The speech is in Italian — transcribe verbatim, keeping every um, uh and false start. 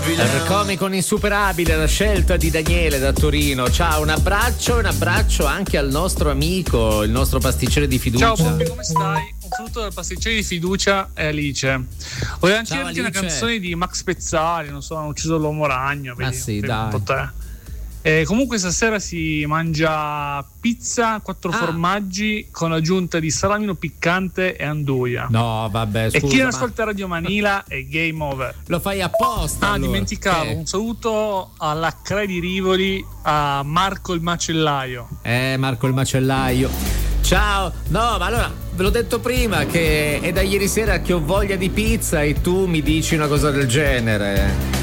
Comico insuperabile, la scelta di Daniele da Torino. Ciao, un abbraccio, un abbraccio anche al nostro amico, il nostro pasticcere di fiducia. Ciao Bobby, come stai? Un saluto dal pasticcere di fiducia e Alice. Volevo anche dirti una canzone di Max Pezzali, non so, hanno ucciso l'uomo ragno. Ah sì, dai. Un po' te. Eh, comunque stasera si mangia pizza, quattro ah. formaggi con aggiunta di salamino piccante e anduia. No, vabbè, scusa. E chi non ma... ascolta Radio Manila è game over. Lo fai apposta. Ah, allora. dimenticavo. Eh. Un saluto alla Cre di Rivoli, a Marco il macellaio. Eh, Marco il macellaio. Ciao. No, ma allora ve l'ho detto prima che è da ieri sera che ho voglia di pizza e tu mi dici una cosa del genere.